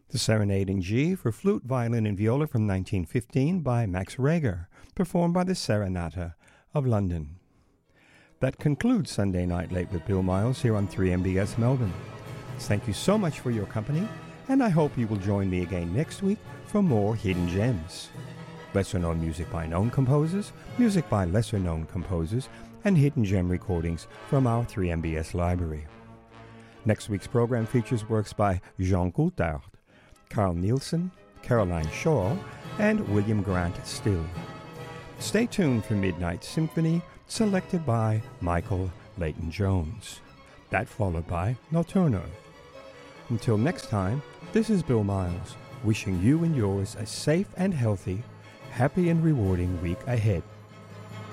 The Serenade in G for flute, violin, and viola from 1915 by Max Reger, performed by the Serenata of London. That concludes Sunday Night Late with Bill Miles here on 3MBS Melbourne. Thank you so much for your company, and I hope you will join me again next week for more Hidden Gems. Lesser-known music by known composers, music by lesser-known composers, and hidden gem recordings from our 3MBS library. Next week's program features works by Jean Coulthard, Carl Nielsen, Caroline Shaw, and William Grant Still. Stay tuned for Midnight Symphony, selected by Michael Leighton Jones. That followed by Notturno. Until next time, this is Bill Miles, wishing you and yours a safe and healthy, happy and rewarding week ahead.